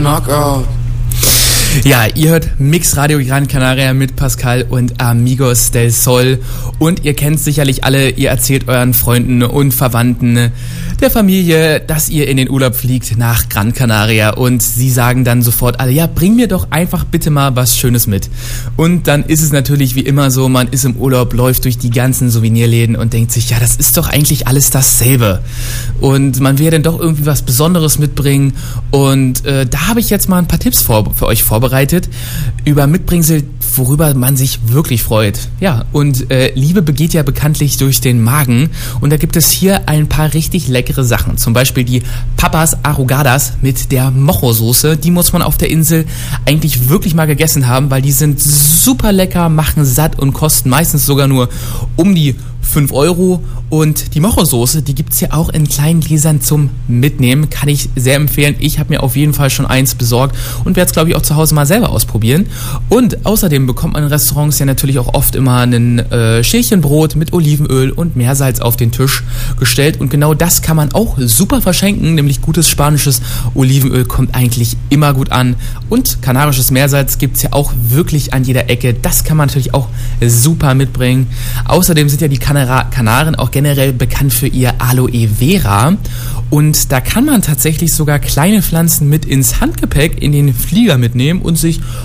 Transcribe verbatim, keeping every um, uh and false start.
Knockout. Ja, ihr hört Mix Radio Gran Canaria mit Pascal und Amigos del Sol und ihr kennt sicherlich alle, ihr erzählt euren Freunden und Verwandten der Familie, dass ihr in den Urlaub fliegt nach Gran Canaria und sie sagen dann sofort alle, ja, bring mir doch einfach bitte mal was Schönes mit. Und dann ist es natürlich wie immer so, man ist im Urlaub, läuft durch die ganzen Souvenirläden und denkt sich, ja, das ist doch eigentlich alles dasselbe. Und man will dann doch irgendwie was Besonderes mitbringen und äh, da habe ich jetzt mal ein paar Tipps vor, für euch vorbereitet. Vorbereitet über Mitbringsel, worüber man sich wirklich freut. Ja, und äh, Liebe begeht ja bekanntlich durch den Magen und da gibt es hier ein paar richtig leckere Sachen. Zum Beispiel die Papas Arrugadas mit der Mojo-Soße. Die muss man auf der Insel eigentlich wirklich mal gegessen haben, weil die sind super lecker, machen satt und kosten meistens sogar nur um die fünf Euro und die Mojo-Soße, die gibt's ja auch in kleinen Gläsern zum Mitnehmen, kann ich sehr empfehlen. Ich habe mir auf jeden Fall schon eins besorgt und werde es, glaube ich, auch zu Hause mal selber ausprobieren. Und außerdem bekommt man in Restaurants ja natürlich auch oft immer ein äh, Schälchen Brot mit Olivenöl und Meersalz auf den Tisch gestellt und genau das kann man auch super verschenken, nämlich gutes spanisches Olivenöl kommt eigentlich immer gut an und kanarisches Meersalz gibt's ja auch wirklich an jeder Ecke. Das kann man natürlich auch super mitbringen. Außerdem sind ja die Kanaren Kanaren auch generell bekannt für ihr Aloe Vera und da kann man tatsächlich sogar kleine Pflanzen mit ins Handgepäck in den Flieger mitnehmen und sich